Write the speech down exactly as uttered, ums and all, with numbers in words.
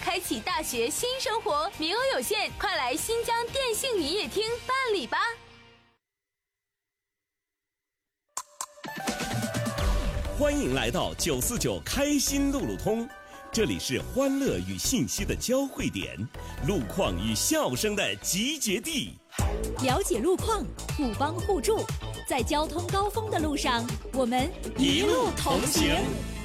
开启大学新生活，名额有限，快来新疆电信营业厅办理吧。 欢迎来到九四九开心路路通，这里是欢乐与信息的交汇点，路况与笑声的集结地。 了解路况，互帮互助，在交通高峰的路上，我们一路同行。